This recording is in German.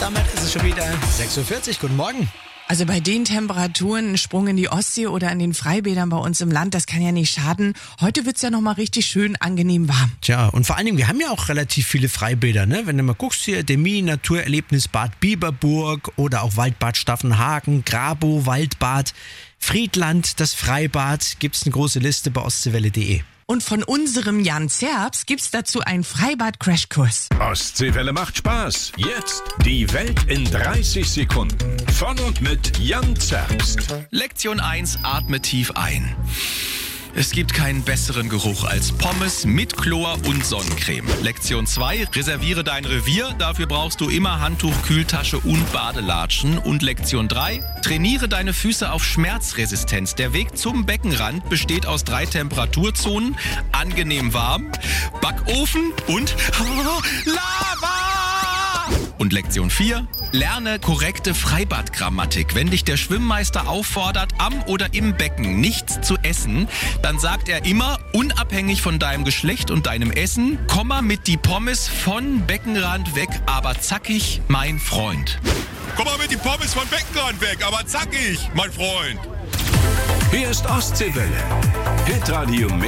Damit ist es schon wieder 6:40 Uhr. Guten Morgen. Also bei den Temperaturen ein Sprung in die Ostsee oder in den Freibädern bei uns im Land, das kann ja nicht schaden. Heute wird's ja nochmal richtig schön angenehm warm. Tja, und vor allen Dingen, wir haben ja auch relativ viele Freibäder, ne? Wenn du mal guckst hier, Demi, Naturerlebnisbad Biberburg oder auch Waldbad Staffenhagen, Grabow, Waldbad, Friedland, das Freibad, gibt's eine große Liste bei ostseewelle.de. Und von unserem Jan Zerbs gibt's dazu einen Freibad-Crashkurs. Ostseewelle macht Spaß. Jetzt die Welt in 30 Sekunden. Von und mit Jan Zerbst. Lektion 1, atme tief ein. Es gibt keinen besseren Geruch als Pommes mit Chlor und Sonnencreme. Lektion 2, reserviere dein Revier. Dafür brauchst du immer Handtuch, Kühltasche und Badelatschen. Und Lektion 3, trainiere deine Füße auf Schmerzresistenz. Der Weg zum Beckenrand besteht aus 3 Temperaturzonen. Angenehm warm, Backofen und Lava! Und Lektion 4, lerne korrekte Freibadgrammatik. Wenn dich der Schwimmmeister auffordert, am oder im Becken nichts zu essen, dann sagt er immer, unabhängig von deinem Geschlecht und deinem Essen, komm mal mit die Pommes von Beckenrand weg, aber zackig, mein Freund. Komm mal mit die Pommes von Beckenrand weg, aber zackig, mein Freund. Hier ist Ostseewelle. Hitradio